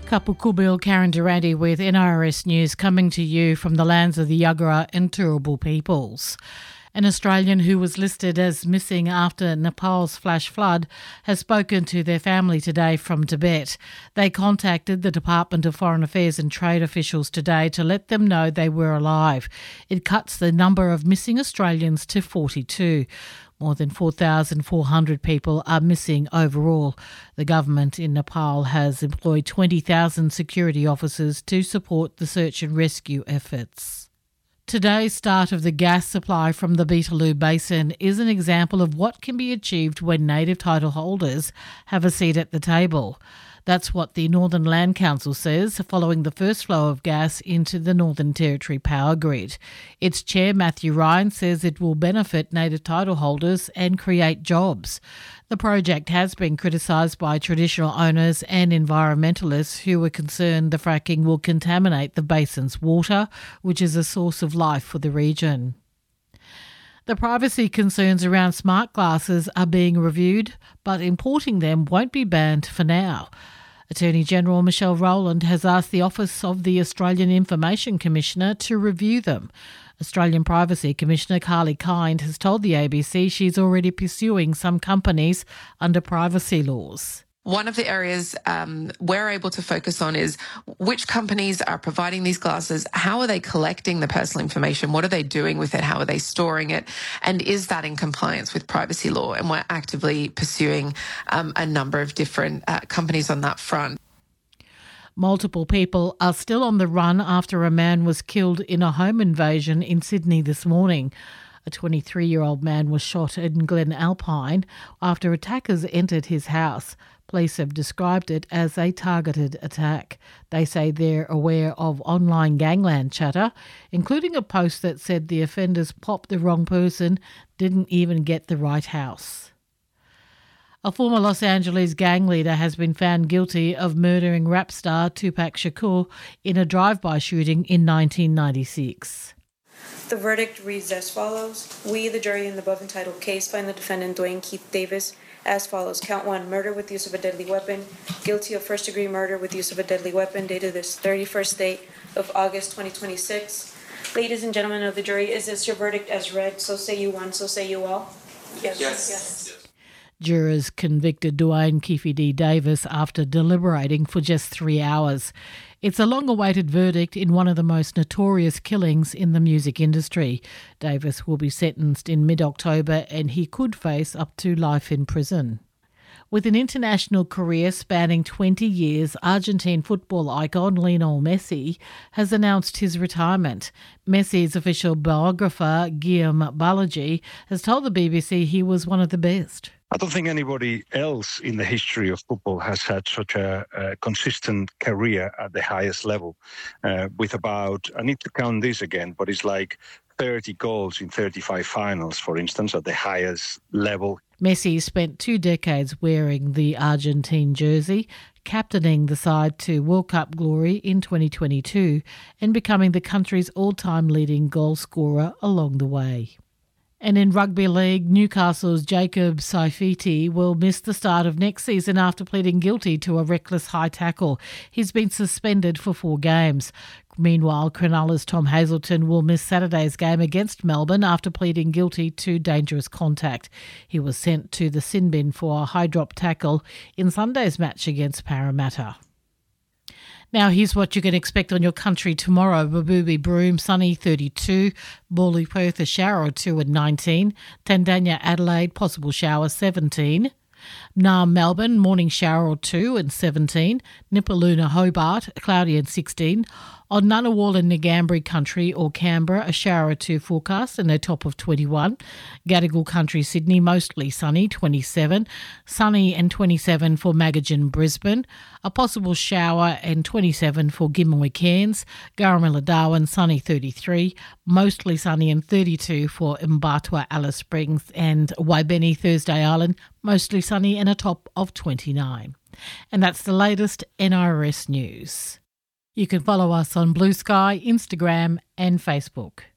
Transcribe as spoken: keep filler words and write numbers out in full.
Kapukubil, Karen Durante with N R S News, coming to you from the lands of the Yagara and Turrbal peoples. An Australian who was listed as missing after Nepal's flash flood has spoken to their family today from Tibet. They contacted the Department of Foreign Affairs and Trade officials today to let them know they were alive. It cuts the number of missing Australians to forty-two. More than four thousand four hundred people are missing overall. The government in Nepal has employed twenty thousand security officers to support the search and rescue efforts. Today's start of the gas supply from the Beetaloo Basin is an example of what can be achieved when native title holders have a seat at the table. That's what the Northern Land Council says following the first flow of gas into the Northern Territory power grid. Its chair, Matthew Ryan, says it will benefit native title holders and create jobs. The project has been criticised by traditional owners and environmentalists who are concerned the fracking will contaminate the basin's water, which is a source of life for the region. The privacy concerns around smart glasses are being reviewed, but importing them won't be banned for now. Attorney General Michelle Rowland has asked the Office of the Australian Information Commissioner to review them. Australian Privacy Commissioner Carly Kind has told the A B C she's already pursuing some companies under privacy laws. One of the areas um, we're able to focus on is which companies are providing these glasses, how are they collecting the personal information, what are they doing with it, how are they storing it, and is that in compliance with privacy law? And we're actively pursuing um, a number of different uh, companies on that front. Multiple people are still on the run after a man was killed in a home invasion in Sydney this morning. A twenty-three-year-old man was shot in Glen Alpine after attackers entered his house. Police have described it as a targeted attack. They say they're aware of online gangland chatter, including a post that said the offenders popped the wrong person, didn't even get the right house. A former Los Angeles gang leader has been found guilty of murdering rap star Tupac Shakur in a drive-by shooting in nineteen ninety-six. The verdict reads as follows. We, the jury in the above entitled case, find the defendant Dwayne Keith Davis as follows. Count one, murder with use of a deadly weapon. Guilty of first-degree murder with use of a deadly weapon, dated this thirty-first day of August twenty twenty-six. Ladies and gentlemen of the jury, is this your verdict as read? So say you one, so say you all. Yes. Yes. yes. Jurors convicted Dwayne Keith Davis after deliberating for just three hours. It's a long-awaited verdict in one of the most notorious killings in the music industry. Davis will be sentenced in mid-October and he could face up to life in prison. With an international career spanning twenty years, Argentine football icon Lionel Messi has announced his retirement. Messi's official biographer, Guillaume Balaji, has told the B B C he was one of the best. I don't think anybody else in the history of football has had such a, a consistent career at the highest level, uh, with about, I need to count this again, but it's like thirty goals in thirty-five finals, for instance, at the highest level. Messi spent two decades wearing the Argentine jersey, captaining the side to World Cup glory in twenty twenty-two and becoming the country's all-time leading goal scorer along the way. And in rugby league, Newcastle's Jacob Saifiti will miss the start of next season after pleading guilty to a reckless high tackle. He's been suspended for four games. Meanwhile, Cronulla's Tom Hazelton will miss Saturday's game against Melbourne after pleading guilty to dangerous contact. He was sent to the sin bin for a high drop tackle in Sunday's match against Parramatta. Now, here's what you can expect on your country tomorrow. Mabubi Broome, sunny, thirty-two. Morley Perth, a shower or two at nineteen. Tandanya Adelaide, possible shower, seventeen. Naarm Melbourne, morning shower or two and seventeen. Nipaluna Hobart, cloudy and sixteen. On Ngunnawal and Ngambri Country or Canberra, a shower or two forecast and a top of twenty-one. Gadigal Country Sydney, mostly sunny, twenty-seven. Sunny and twenty-seven for Magajan Brisbane. A possible shower and twenty-seven for Gimmerway Cairns. Garamilla Darwin, sunny, thirty-three. Mostly sunny and thirty-two for Mbatwa Alice Springs and Waibeni Thursday Island, mostly sunny and a top of twenty-nine. And that's the latest N R S news. You can follow us on Blue Sky, Instagram and Facebook.